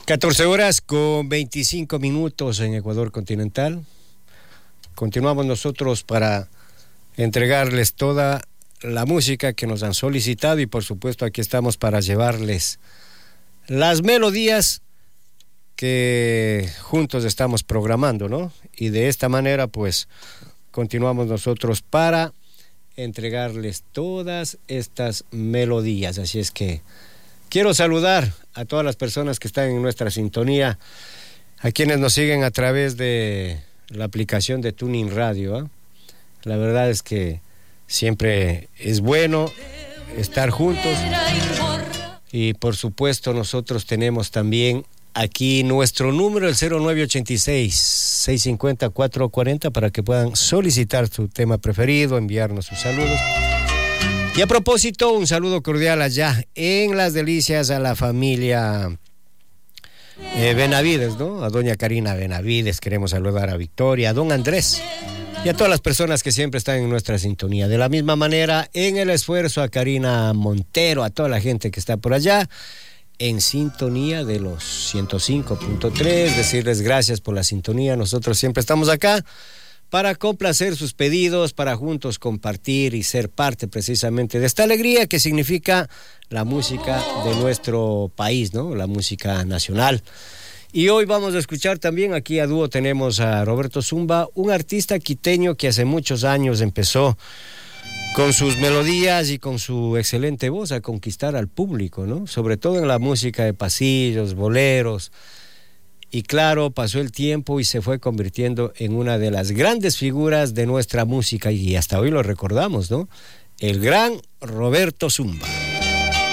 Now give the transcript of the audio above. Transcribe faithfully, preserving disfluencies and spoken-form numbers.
catorce horas con veinticinco minutos en Ecuador continental. Continuamos nosotros para entregarles toda la música que nos han solicitado y por supuesto aquí estamos para llevarles las melodías que juntos estamos programando, ¿no? Y de esta manera pues continuamos nosotros para entregarles todas estas melodías. Así es que quiero saludar a todas las personas que están en nuestra sintonía, a quienes nos siguen a través de la aplicación de Tuning Radio, ¿eh? La verdad es que siempre es bueno estar juntos y por supuesto nosotros tenemos también aquí nuestro número, el cero nueve ochenta y seis, seiscientos cincuenta, cuatrocientos cuarenta, para que puedan solicitar su tema preferido, enviarnos sus saludos. Y a propósito, un saludo cordial allá en Las Delicias a la familia eh, Benavides, ¿no? A doña Karina Benavides, queremos saludar a Victoria, a don Andrés y a todas las personas que siempre están en nuestra sintonía. De la misma manera, en el esfuerzo, a Karina Montero, a toda la gente que está por allá en sintonía de los ciento cinco punto tres, decirles gracias por la sintonía. Nosotros siempre estamos acá para complacer sus pedidos, para juntos compartir y ser parte precisamente de esta alegría que significa la música de nuestro país, ¿no? La música nacional. Y hoy vamos a escuchar también, aquí a dúo tenemos a Roberto Zumba, un artista quiteño que hace muchos años empezó con sus melodías y con su excelente voz a conquistar al público, ¿no? Sobre todo en la música de pasillos, boleros. Y claro, pasó el tiempo y se fue convirtiendo en una de las grandes figuras de nuestra música y hasta hoy lo recordamos, ¿no? El gran Roberto Zumba.